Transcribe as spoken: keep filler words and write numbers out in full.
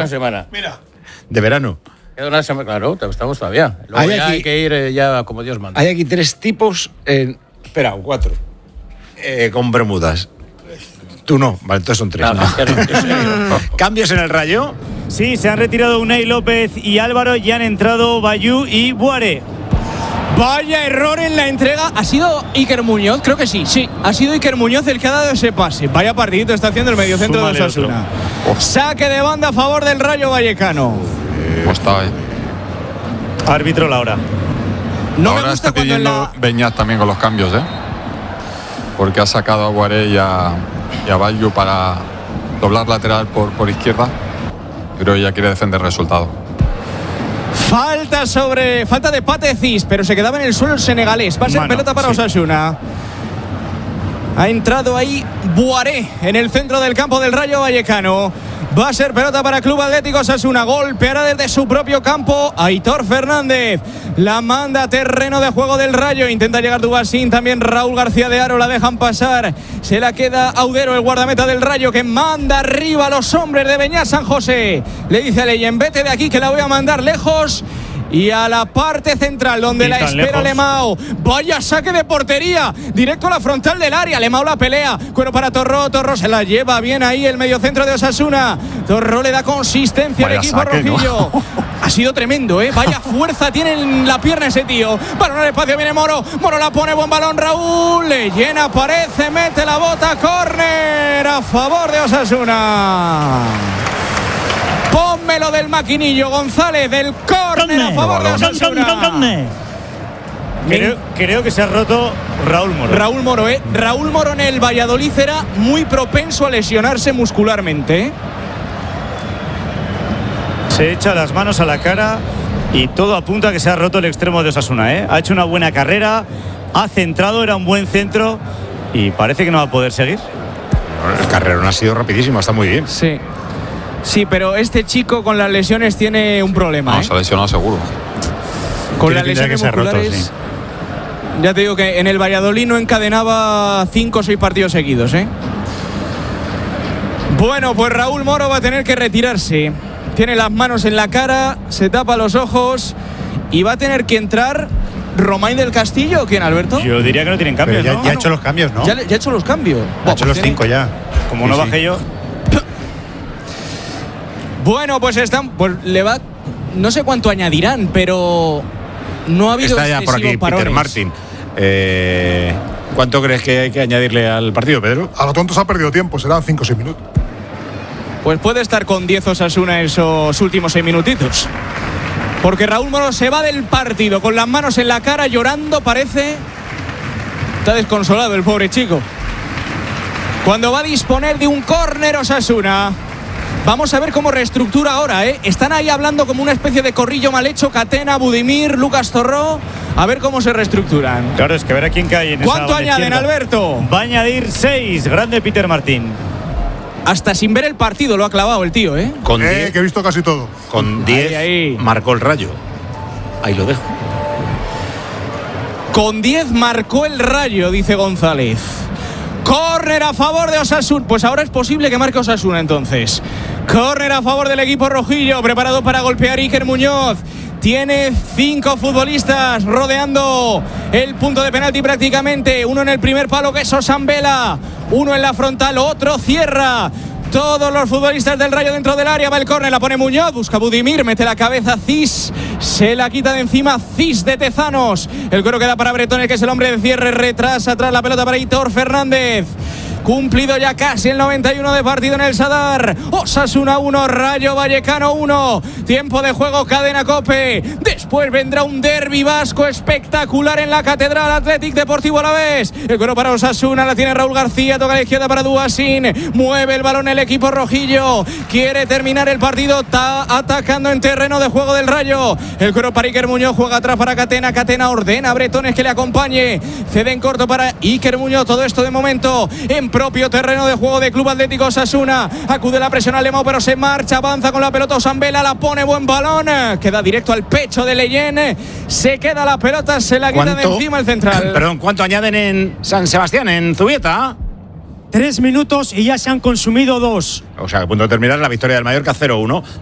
una semana. Mira. De verano. Queda una semana, claro, estamos todavía. Luego Hay ya aquí- hay que ir eh, ya como Dios manda. Hay aquí tres tipos, en, espera, cuatro, eh, con bermudas. Tú no, vale, entonces son tres. No, es que no, en serio. ¿Cambios en el Rayo? Sí, se han retirado Unai López y Álvaro y han entrado Bayú y Buare. Vaya error en la entrega. ¿Ha sido Iker Muñoz? Creo que sí, sí. Ha sido Iker Muñoz el que ha dado ese pase. Vaya partidito está haciendo el mediocentro de Súmale Osasuna. Saque de banda a favor del Rayo Vallecano. Pues está ahí. Árbitro Laura. No Ahora me gusta está cuando en pidiendo la... Beñat también con los cambios, ¿eh? Porque ha sacado a Guaré y a, y a Bayu para doblar lateral por, por izquierda. Pero ella quiere defender el resultado. Falta sobre... Falta de Patecis, pero se quedaba en el suelo el senegalés. Va a ser Mano, pelota para sí. Osasuna. Ha entrado ahí Buaré en el centro del campo del Rayo Vallecano. Va a ser pelota para Club Atlético Osasuna. Golpeará desde su propio campo Aitor Fernández. La manda a terreno de juego del Rayo. Intenta llegar Dubasín. También Raúl García de Haro. La dejan pasar. Se la queda Audero, el guardameta del Rayo, que manda arriba a los hombres de Beñat San José. Le dice a Leyen, vete de aquí que la voy a mandar lejos. Y a la parte central, donde Y la tan espera lejos. Lemao. Vaya saque de portería. Directo a la frontal del área. Lemao la pelea. Cuero para Torró. Torró se la lleva bien ahí el mediocentro de Osasuna. Torró le da consistencia Vaya al equipo saque, rojillo. ¿no? Ha sido tremendo, ¿eh? Vaya fuerza tiene en la pierna ese tío. Balón al espacio, viene Moro. Moro la pone, buen balón Raúl. Le llena, aparece, mete la bota. Córner a favor de Osasuna. Pónmelo del maquinillo, González, del córner a favor de Osasuna. Creo, creo que se ha roto Raúl Moro. Raúl Moro, ¿eh? Raúl Moro en el Valladolid era muy propenso a lesionarse muscularmente, ¿eh? Se echa las manos a la cara y todo apunta a que se ha roto el extremo de Osasuna, ¿eh? Ha hecho una buena carrera, ha centrado, era un buen centro y parece que no va a poder seguir. El carrerón ha sido rapidísimo, está muy bien. Sí. Sí, pero este chico con las lesiones tiene un problema, No, ¿eh? se ha lesionado seguro. Con Tiene las pinta de lesiones que se ha roto, musculares. sí. Ya te digo que en el Valladolid no encadenaba cinco o seis partidos seguidos, ¿eh? Bueno, pues Raúl Moro va a tener que retirarse. Tiene las manos en la cara, se tapa los ojos y va a tener que entrar Romain del Castillo. ¿O quién, Alberto? Yo diría que no tienen Pero cambios, ya, ¿no? ya ha hecho los cambios, ¿no? ¿Ya, le- ya ha hecho los cambios? ha hecho los cinco ya. Como Sí, no sí. bajé yo. Bueno, pues están. Pues le va. No sé cuánto añadirán, pero no ha habido Está ya por aquí excesivos Peter parones. Martin. Eh, ¿Cuánto crees que hay que añadirle al partido, Pedro? A lo tonto se ha perdido tiempo, serán cinco o seis minutos. Pues puede estar con diez Osasuna esos últimos seis minutitos. Porque Raúl Moro se va del partido con las manos en la cara, llorando, parece. Está desconsolado el pobre chico. Cuando va a disponer de un córner Osasuna. Vamos a ver cómo reestructura ahora, ¿eh? Están ahí hablando como una especie de corrillo mal hecho. Catena, Budimir, Lucas Torró. A ver cómo se reestructuran. Claro, es que a ver a quién cae en esa ¿Cuánto banda añaden, izquierda. Alberto? Va a añadir seis. Grande Peter Martín. Hasta sin ver el partido lo ha clavado el tío, ¿eh? Con Eh, diez que he visto casi todo. con diez Ahí, ahí. marcó el Rayo. Ahí lo dejo. Con diez marcó el Rayo, dice González. Córner a favor de Osasuna. Pues ahora es posible que marque Osasuna entonces. Córner a favor del equipo rojillo. Preparado para golpear Iker Muñoz. Tiene cinco futbolistas rodeando el punto de penalti prácticamente. Uno en el primer palo, que es Osambela. Uno en la frontal, otro cierra. Todos los futbolistas del Rayo dentro del área. Va el córner, la pone Muñoz. Busca Budimir, mete la cabeza Cis. Se la quita de encima Cis de Tezanos. El cuero queda para Bretones, que es el hombre de cierre. Retrasa atrás la pelota para Aitor Fernández. Cumplido ya casi el noventa y uno de partido en el Sadar. Osasuna uno, Rayo Vallecano uno. Tiempo de juego, Cadena COPE. Después vendrá un derbi vasco espectacular en la Catedral Athletic Deportivo Alavés. El cuero para Osasuna, la tiene Raúl García. Toca a la izquierda para Dubasín. Mueve el balón el equipo rojillo. Quiere terminar el partido. Está atacando en terreno de juego del Rayo. El cuero para Iker Muñoz. Juega atrás para Catena. Catena ordena a Bretones que le acompañe. Cede en corto para Iker Muñoz. Todo esto de momento en propio terreno de juego de Club Atlético Osasuna. Acude la presión al Lemao, pero se marcha, avanza con la pelota Osambela, la pone, buen balón, queda directo al pecho de Leyen, se queda la pelota, se la quita de encima el central. Perdón, ¿cuánto añaden en San Sebastián, en Zubieta? Tres minutos y ya se han consumido dos. O sea, a punto de terminar la victoria del Mallorca cero uno.